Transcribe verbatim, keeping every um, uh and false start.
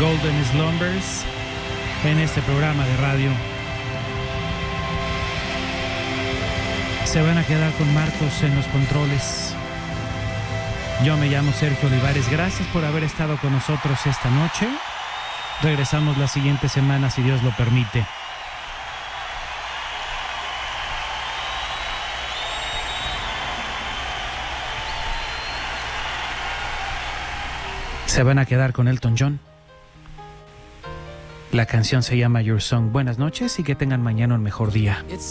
Golden Slumbers en este programa de radio. Se van a quedar con Marcos en los controles. Yo me llamo Sergio Olivares. Gracias por haber estado con nosotros esta noche. Regresamos la siguiente semana, si Dios lo permite. Se van a quedar con Elton John. La canción se llama Your Song. Buenas noches y que tengan mañana un mejor día.